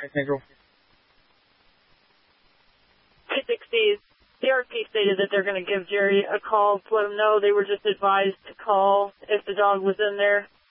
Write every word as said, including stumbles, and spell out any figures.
Central. two sixty, the R P stated that they're going to give Jerry a call to let him know they were just advised to call if the dog was in there.